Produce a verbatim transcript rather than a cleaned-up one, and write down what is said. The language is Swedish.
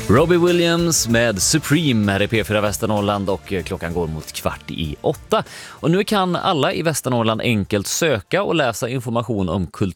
Robbie Williams med Supreme här i P fyra Västernorrland och klockan går mot kvart i åtta. Och nu kan alla i Västernorrland enkelt söka och läsa information om kultur